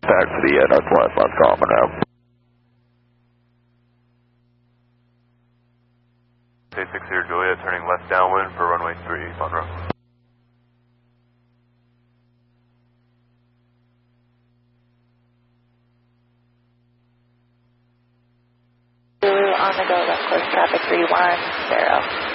Back to the Northwest, let's call them now. 860 Juliet, turning left downwind for runway 3, Monroe. On the go, left course traffic 310.